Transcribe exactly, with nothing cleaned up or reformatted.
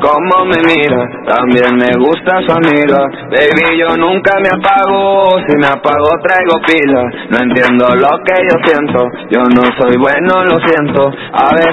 cómo me mira, también me gusta su amiga. Baby, yo nunca me apago, si me apago traigo pila. No entiendo lo que yo siento, yo no soy bueno, lo siento. A veces